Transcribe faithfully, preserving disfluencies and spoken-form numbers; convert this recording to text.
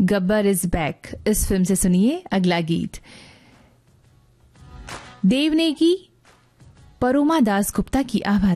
Gabbar is back इस film से सुनिए अगला गीत। देव नेगी, परोमा दास गुप्ता की आवाज